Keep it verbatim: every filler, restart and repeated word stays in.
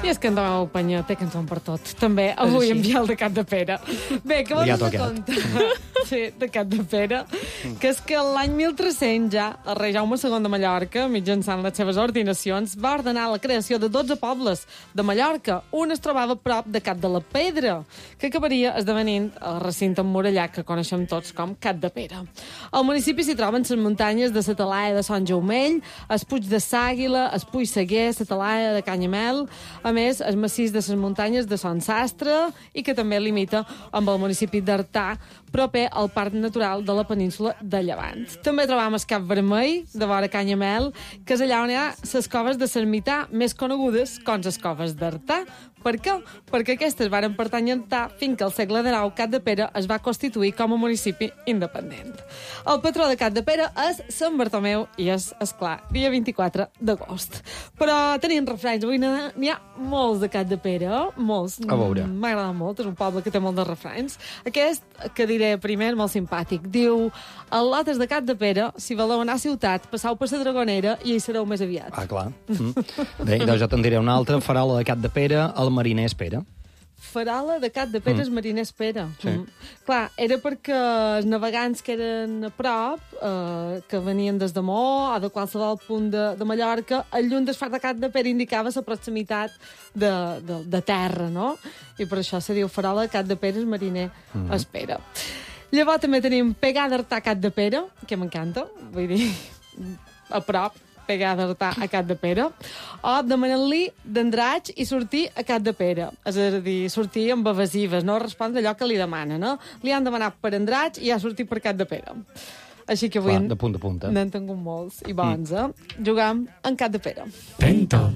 I és que en Tomeu Penya té cançó per tot. També avui en Biel de Cap de Pere. Bé, que vols de compte? Sí, de Cap de Pere. Que és que l'any mil tres-cents ja, el rei Jaume segon de Mallorca, mitjançant les seves ordinacions, va ordenar la creació de dotze pobles de Mallorca. Un es trobava a prop de Cap de la Pedra, que acabaria esdevenint el recinte emmurallat que coneixem tots com Cap de Pere. Al municipi s'hi troben les muntanyes de la Talaia de Sant Jaumell, el Puig de Sàguila, el Puig Seguer, la Talaia de Canyamel, a més, el massís de les muntanyes de Son Sastre i que també limita amb el municipi d'Artà, proper al Parc Natural de la Península de Llevant. També trobam el Cap Vermell, de vora Canyamel, que és allà on hi ha les coves de l'ermità més conegudes com les coves d'Artà. Per què? Perquè aquestes varen pertànyer a Artà fins que al segle dinou Cap de Pere es va constituir com a municipi independent. El patró de Cap de Pere és Sant Bartomeu i és, esclar, dia vint-i-quatre d'agost. Però tenim refranys. Avui n'hi ha molts de Cap de Pere, molts. A veure. M'ha agradat molt, és un poble que té molt de refranys. Aquest, que diré primer, molt simpàtic. Diu, al lotes de Cap de Pere, si voleu anar a ciutat, passau per la Dragonera i hi sereu més aviat. Ah, clar. Mm. Bé, doncs jo te'n diré una altra. Farola de Cap de Pere, el mariner espera. Farola de Cap de Pere, mm. mariner espera. Sí. Mm. Clar, era perquè els navegants que eren a prop, eh, que venien des de Mó o de qualsevol punt de, de Mallorca, el lluny del far de Cap de Pere indicava la proximitat de, de, de terra, no? I per això se diu Farola de Cap de Pere, el mariner mm. espera. Llavors també tenim Pegada d'Artà Cap de Pere, que m'encanta, vull dir, a prop, Pegada d'Artà a Cap de Pere, o demanar-li d'Andratx i sortir a Cap de Pere. És a dir, sortir amb evasives, no respondre allò que li demana, no? Li han demanat per Andratx i ha sortit per Cap de Pere. Així que avui... Clar, de punta a punta. N'han tingut molts i bons, mm. eh? Jugam en Cap de Pere. Penta.